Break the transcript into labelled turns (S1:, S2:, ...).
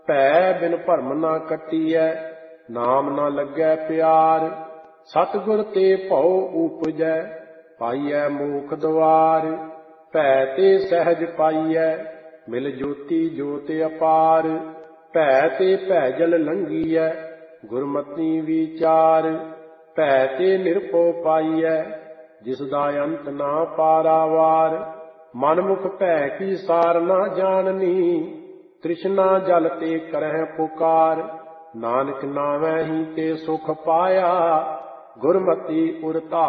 S1: ਭੈ ਬਿਨ ਭਰਮ ਨਾ ਕੱਟੀਐ, ਨਾਮ ਨਾ ਲੱਗੈ ਪਿਆਰ। ਸਤਿਗੁਰ ਤੇ ਭਉ ਊਪਜੈ, ਪਾਈਐ ਮੋਖ ਦੁਆਰ। ਭੈ ਤੇ ਸਹਿਜ ਪਾਈਐ, ਮਿਲ ਜੋਤੀ ਜੋਤਿ ਅਪਾਰ। ਭੈ ਤੇ ਭੈਜਲ ਲੰਘੀਐ, ਗੁਰਮਤਿ ਵਿਚਾਰ। ਭੈ ਤੇ ਨਿਰਭਉ ਪਾਈਐ, ਜਿਸ ਦਾ ਅੰਤ ਨਾ ਪਾਰਾਵਾਰ। ਮਨਮੁਖ ਭੈ ਕੀ ਸਾਰ ਨਾ ਜਾਣਨੀ, ਤ੍ਰਿਸ਼ਨਾ ਜਲ ਤੇ ਕਰਹਿ ਪੁਕਾਰ। ਨਾਨਕ ਨਾਵੈ ਹੀ ਤੇ ਸੁਖ ਪਾਇਆ, ਗੁਰਮਤਿ ਉਰ ਧਾਰ।